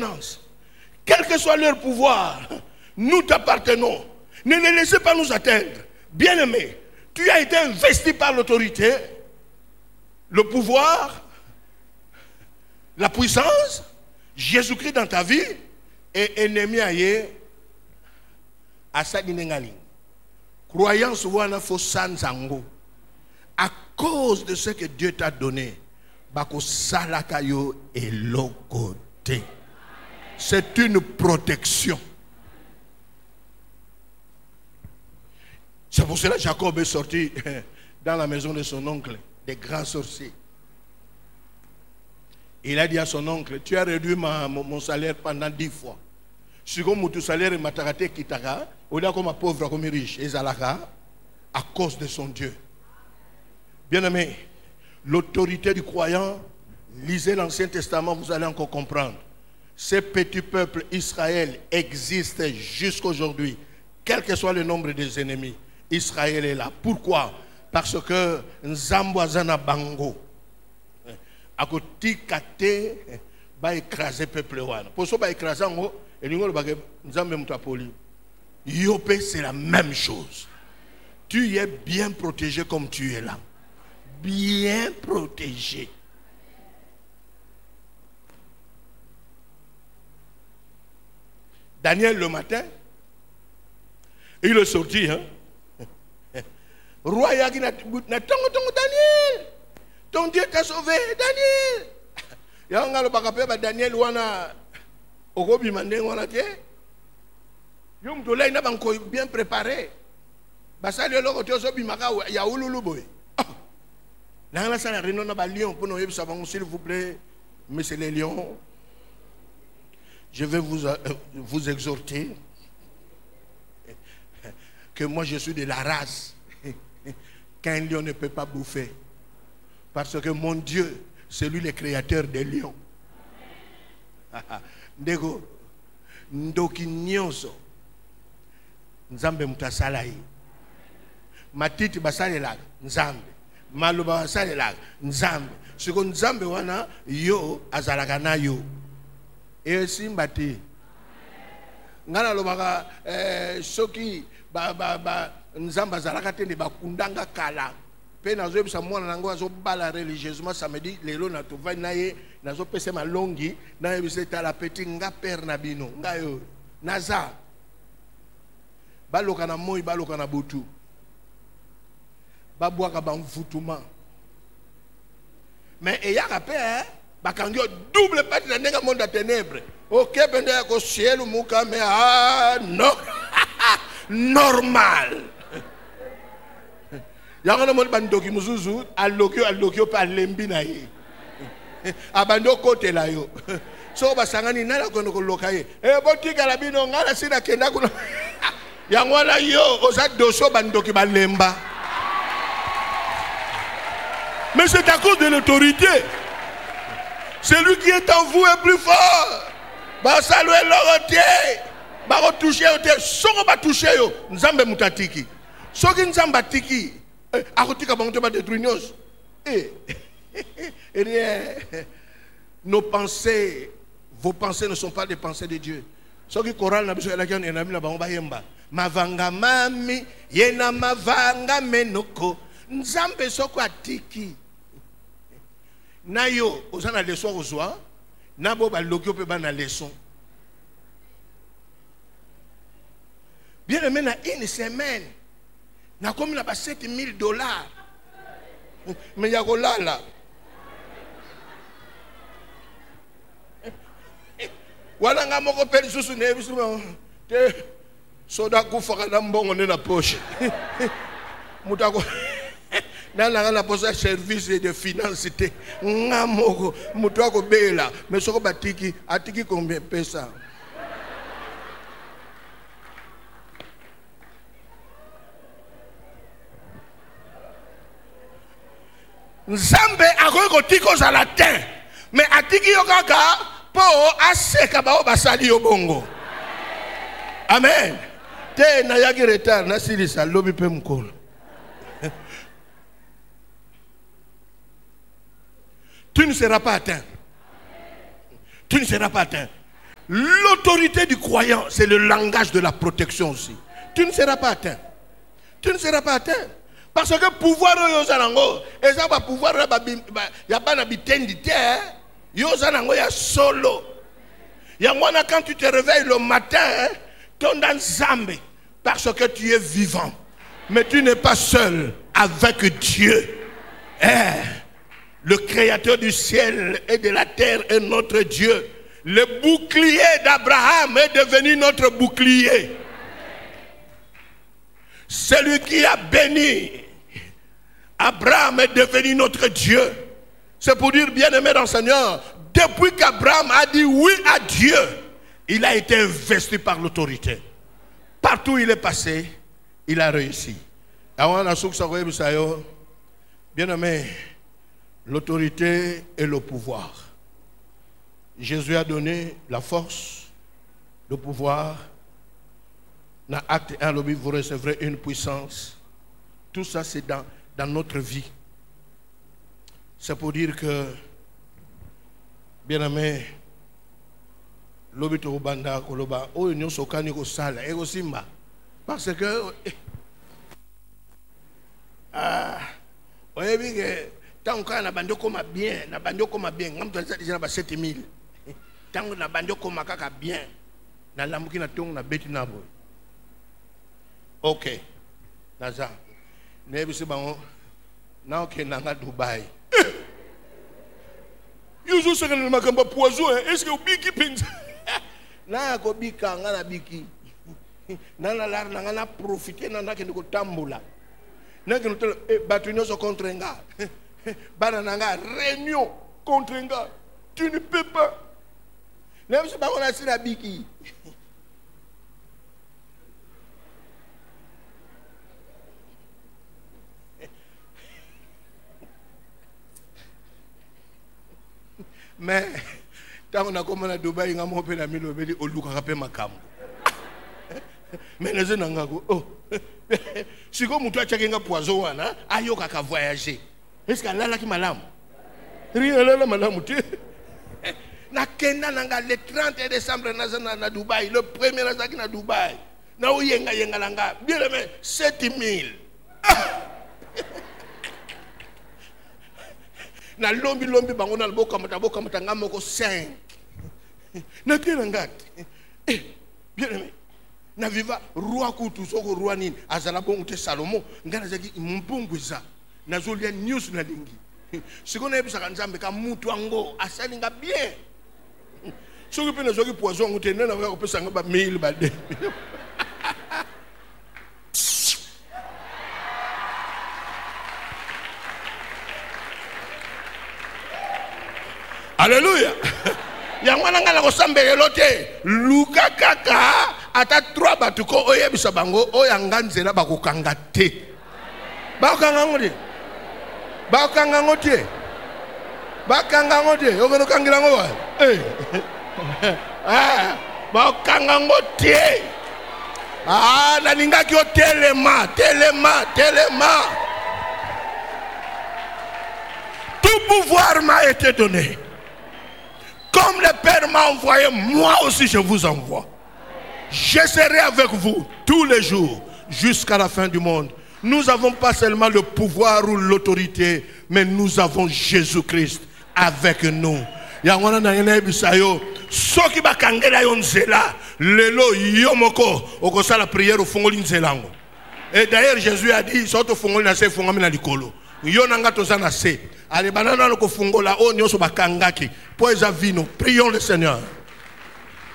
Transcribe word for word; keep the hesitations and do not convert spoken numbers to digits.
appartenance. Quel que soit leur pouvoir, nous t'appartenons. Ne les laissez pas nous atteindre. Bien-aimé, tu as été investi par l'autorité, le pouvoir, la puissance, Jésus-Christ dans ta vie, et ennemi aye asadinengali. Croyance wana fo sanzango. À cause de ce que Dieu t'a donné, bako salakayo et lokote. C'est une protection. C'est pour cela que Jacob est sorti dans la maison de son oncle, des grands sorciers. Il a dit à son oncle, tu as réduit ma, mon, mon salaire pendant dix fois. Si comme ton salaire est mataraté kitaka, on a comme pauvre comme riche, et zalaka, à cause de son Dieu. Bien-aimé, l'autorité du croyant, lisez l'Ancien Testament, vous allez encore comprendre. Ce petit peuple Israël existe jusqu'aujourd'hui, quel que soit le nombre des ennemis. Israël est là. Pourquoi? Parce que Nzambouazana Bango, à côté kate, va écraser le peuple. Pour ça, va écraser en haut, et nous allons Nzambé Moutapoli. Yopé, c'est la même chose. Tu es bien protégé comme tu es là. Bien protégé. Daniel le matin, il est sorti, hein. Roi Yagi n'a tongo tongo Daniel. Ton Dieu t'a sauvé, Daniel. Yanga le bakape ba Daniel wana ogobi mande wana te. Yom dolay na banko bien préparé. Basali le côté so bimaka ya ululu boy. Là la sala réunion na ba lion pour nous yebisa bango s'il vous plaît, monsieur les lions. Je vais vous euh, vous exhorter que moi je suis de la race qu'un lion ne peut pas bouffer. Parce que mon Dieu, c'est lui le créateur des lions. Ndego, ndoki nyonso, nzambe mutasalai. Matiti basale lag, nzambe. Maluba basale lag, nzambe. Siko nzambe wana, yo azalaka na yo. E simbati. Ngana lobaka, eh, soki, ba, ba, ba, nzamba zalaka tende bakundanga kala pe nazo bisa mwana nango azo bala religieusement samedi lelo na to vai naye nazo pese malongi na yebise tala petit nga père na bino ngayo naza baloka na moi baloka na butu babwaka ba mfutuma mais eyaka pe bakangi double partie na ndenga monde à ténèbres OK pende ko ciel muka mais ah non normal. Yangana mon bandoki muzuzu alokyo alokyo pa lembi na ye. Abando kote la yo. So basangani nala kono ko lokaye. Eh botika la bino ngala sina kenda kuno. Yangwana yo oza doso bandoki balemba. Mais c'est à cause de l'autorité. Celui qui est en vous est plus fort. Basaloué l'oroté. Bako toucher au te soko ba toucher yo nzambe mutatiki soki nzamba tiki akotika bango te ba détruire nyos eh rien nos pensées vos pensées ne sont pas des pensées de Dieu soki choral na biso elaki on enami na bango ba yemba mavanga mami yena mavanga menoko nzambe soko atiki na yo ozana leçon ozwa na bo ba lokyo pe ba na leçon. Bien aimé, dans une semaine, nous avons comme sept mille dollars. Mais il y a là là. Voilà, nga moko peli susu ne bisu te soda kufa na mbongo ne na poche. Mutako na na na poche service de finance te nga moko mutako bela mais soko batiki atiki combien pesa. Nzambe akoki kotika za latin mais atiki yo kaka po aseka bao basali yo bongo. Amen. Te na yaki retard na silisa lobi pe mkolo. Tu ne seras pas atteint. Tu ne seras pas atteint. L'autorité du croyant, c'est le langage de la protection aussi. Tu ne seras pas atteint. Tu ne seras pas atteint. Parce que pouvoir, et ça va pouvoir, il n'y a pas d'habitendité. Il y a solo. Il y a quand tu te réveilles le matin, tu es dans Zambé. Parce que tu es vivant. Mais tu n'es pas seul avec Dieu. Eh, le créateur du ciel et de la terre est notre Dieu. Le bouclier d'Abraham est devenu notre bouclier. Celui qui a béni Abraham est devenu notre Dieu. C'est pour dire, bien-aimé dans le Seigneur, depuis qu'Abraham a dit oui à Dieu, il a été investi par l'autorité. Partout où il est passé, il a réussi. Bien-aimé, l'autorité et le pouvoir. Jésus a donné la force, le pouvoir. Dans Acte un, vous recevrez une puissance. Tout ça, c'est dans, dans notre vie. C'est pour dire que, bien aimé, l'obito banda koloba, oh union sokani ko sala, et aussi ma, parce que, ah, voyez bien que tant qu'on a bando comme bien, na bando comme bien, on doit déjà ba sept mille. Tant qu'on a bando comme kaka bien, na lamuki na tong na beti na boy. Ok, naza, nebi se bango, na ok nanga Dubai. Yuzu se kana makamba poison, est-ce que biki pinza? Na ko bika ngana biki. Na na lar na ngana profiter na na ke ndiko tambula. Na ke nutelo batu nyoso contre nga. Bana nanga réunion contre nga. Tu ne peux pas. Nebi se bango na sina biki. Mais tant qu'on a commencé à Dubaï, on a monté la mille au Oluka rapé ma cam. Mais les gens n'ont oh, si comme toi tu as un poison, ayo kaka voyager. Est-ce qu'elle a là qui malam? Rien là là malam tu. Na Kenya nanga le trente décembre na Dubaï, le premier na na Dubaï. Na uyenga yenga langa, bien aimé sept mille. Na lombi lombi bango na boka mata boka mata ngamoko cinq. Na kena ngati. Eh, bien aimé. Na viva roi kutu soko roi nini azala bongo te Salomo ngana zaki mbungwiza. Na zolia news na lingi. Sikona ebisa Nzambe ka mutu ango asalinga bien. Soki pe na zoki poison ngute na na ko pesa ngaba mille ba de. Alléluia. Yangwana ngala ko sambelelo te. Luka kaka ata trois batuko oyebisa bango oyanga nzela bakokanga te. Bakanga ngodi. Bakanga ngodi. Bakanga ngodi. Okono kangila ngo wa. Eh. Ah, bakanga ngodi. Ah, na ninga ki o telema, telema, telema. Tout pouvoir m'a été donné. Comme le Père m'a envoyé, moi aussi je vous envoie. Je serai avec vous tous les jours jusqu'à la fin du monde. Nous n'avons pas seulement le pouvoir ou l'autorité, mais nous avons Jésus-Christ avec nous. Yangwana na yene bisayo soki bakangela yo nzela lelo yomoko okosa la prière au fongoli nzelango. Et d'ailleurs Jésus a dit soto fongoli na se fongami na likolo. Yo nanga toza na se. Ale banana ko fongola o nyoso bakangaki. Po eza vino. Prions le Seigneur.